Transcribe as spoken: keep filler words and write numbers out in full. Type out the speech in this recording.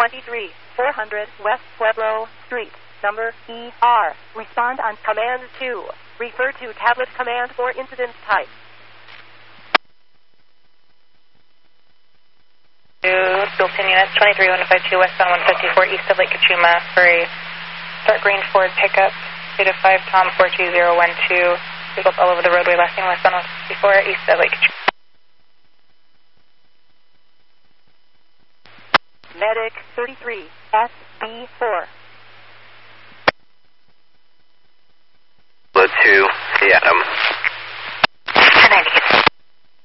twenty-three, four hundred West Pueblo Street, number E R. Respond on Command two. Refer to tablet command for incident type. Built-in units, twenty-three one five two westbound one fifty-four east of Lake Cachuma for a dark green Ford pickup, data five Tom four two zero one two, vehicles all over the roadway lasting westbound one fifty-four east of Lake Cachuma. Medic thirty-three, S B four. Load two, yeah, Adam.